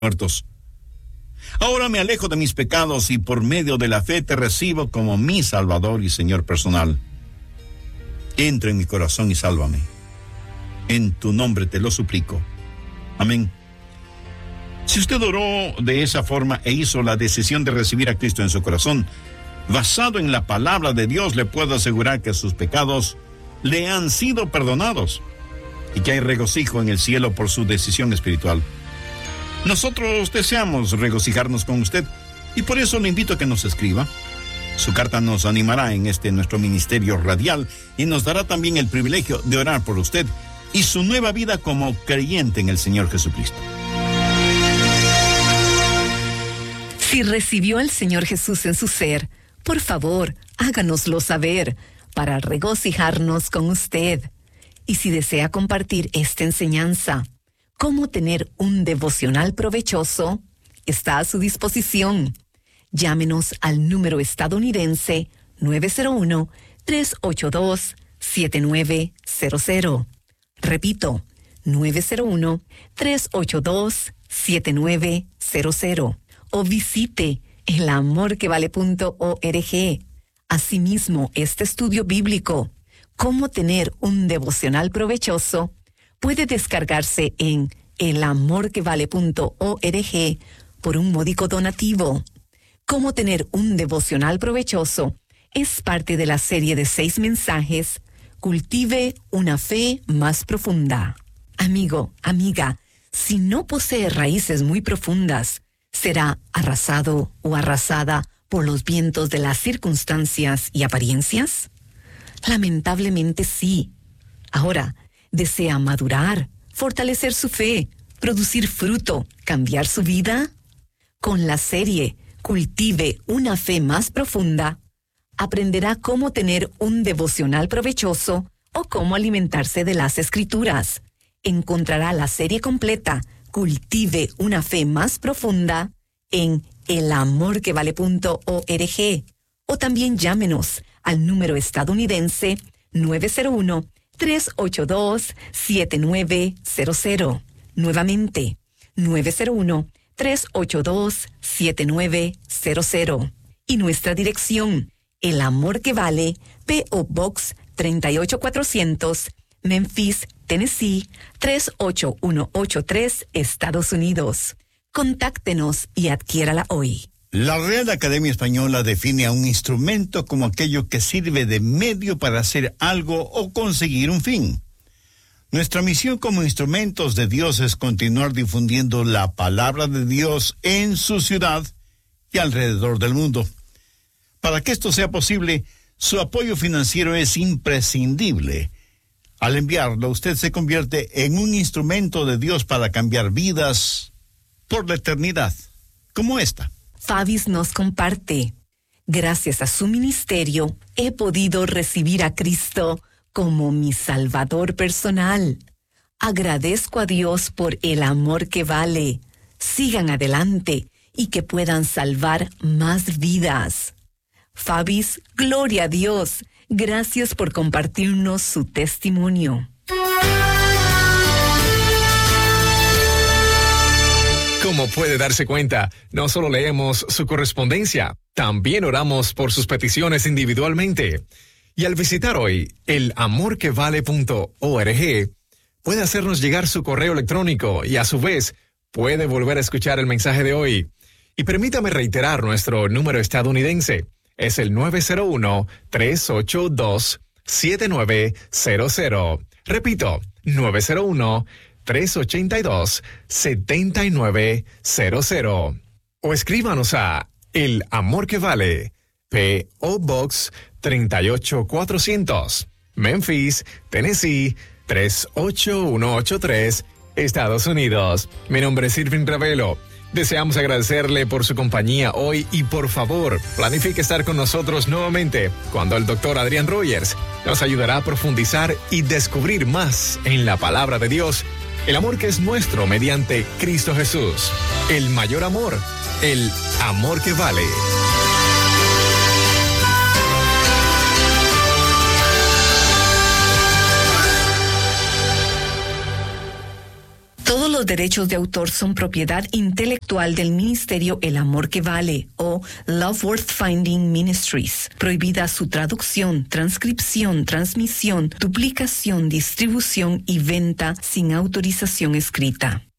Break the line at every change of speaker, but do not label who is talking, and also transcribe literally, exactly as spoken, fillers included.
muertos. Ahora me alejo de mis pecados y por medio de la fe te recibo como mi Salvador y Señor personal. Entra en mi corazón y sálvame. En tu nombre te lo suplico. Amén. Si usted oró de esa forma e hizo la decisión de recibir a Cristo en su corazón, basado en la palabra de Dios, le puedo asegurar que sus pecados le han sido perdonados y que hay regocijo en el cielo por su decisión espiritual. Nosotros deseamos regocijarnos con usted y por eso le invito a que nos escriba. Su carta nos animará en este nuestro ministerio radial y nos dará también el privilegio de orar por usted y su nueva vida como creyente en el Señor Jesucristo.
Si recibió al Señor Jesús en su ser, por favor, háganoslo saber para regocijarnos con usted. Y si desea compartir esta enseñanza, cómo tener un devocional provechoso, está a su disposición. Llámenos al número estadounidense nueve cero uno, tres ocho dos, siete nueve cero cero. Repito, nueve cero uno, tres ocho dos, siete nueve cero cero. O visite el amor que vale punto org. Asimismo, este estudio bíblico, cómo tener un devocional provechoso, puede descargarse en el amor que vale punto org por un módico donativo. Cómo tener un devocional provechoso es parte de la serie de seis mensajes Cultive una fe más profunda. Amigo, amiga, si no posee raíces muy profundas, ¿será arrasado o arrasada por los vientos de las circunstancias y apariencias? Lamentablemente sí. Ahora, ¿desea madurar, fortalecer su fe, producir fruto, cambiar su vida? Con la serie Cultive una fe más profunda, aprenderá cómo tener un devocional provechoso o cómo alimentarse de las Escrituras. Encontrará la serie completa Cultive una fe más profunda en el amor que vale punto org o también llámenos al número estadounidense nueve cero uno, tres ocho dos, siete nueve cero cero. Nuevamente, nueve cero uno, tres ocho dos, siete nueve cero cero. Y nuestra dirección, El Amor que Vale, P O Box treinta y ocho cuatrocientos, Memphis, Tennessee, tres ocho uno ocho tres, Estados Unidos. Contáctenos y adquiérala hoy.
La Real Academia Española define a un instrumento como aquello que sirve de medio para hacer algo o conseguir un fin. Nuestra misión como instrumentos de Dios es continuar difundiendo la palabra de Dios en su ciudad y alrededor del mundo. Para que esto sea posible, su apoyo financiero es imprescindible. Al enviarlo, usted se convierte en un instrumento de Dios para cambiar vidas por la eternidad, como esta.
Fabis nos comparte: gracias a su ministerio, he podido recibir a Cristo como mi Salvador personal. Agradezco a Dios por el amor que vale. Sigan adelante y que puedan salvar más vidas. Fabis, gloria a Dios. Gracias por compartirnos su testimonio.
Como puede darse cuenta, no solo leemos su correspondencia, también oramos por sus peticiones individualmente. Y al visitar hoy el amor que vale punto org, puede hacernos llegar su correo electrónico y a su vez puede volver a escuchar el mensaje de hoy. Y permítame reiterar nuestro número estadounidense. Es el nueve cero uno, tres ocho dos, siete nueve cero cero. Repito, nueve cero uno, tres ocho dos, siete nueve cero cero. O escríbanos a El Amor que Vale, P O Box treinta y ocho cuatrocientos, Memphis, Tennessee, tres ocho uno ocho tres, Estados Unidos. Mi nombre es Irving Ravelo. Deseamos agradecerle por su compañía hoy y por favor, planifique estar con nosotros nuevamente cuando el doctor Adrián Rogers nos ayudará a profundizar y descubrir más en la palabra de Dios, el amor que es nuestro mediante Cristo Jesús. El mayor amor, el amor que vale.
los derechos de autor son propiedad intelectual del Ministerio El Amor que Vale o Love Worth Finding Ministries. Prohibida su traducción, transcripción, transmisión, duplicación, distribución y venta sin autorización escrita.